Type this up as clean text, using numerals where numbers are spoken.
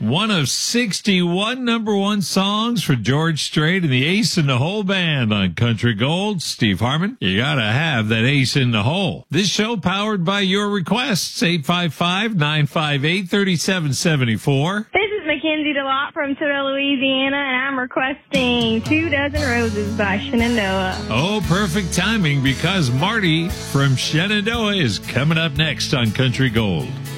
One of 61 number one songs for George Strait and the Ace in the Hole Band on Country Gold. Steve Harmon, you gotta have that ace in the hole. This show powered by your requests, 855-958-3774. This is Mackenzie DeLotte from Toledo, Louisiana, and I'm requesting 2 Dozen Roses by Shenandoah. Oh, perfect timing because Marty from Shenandoah is coming up next on Country Gold.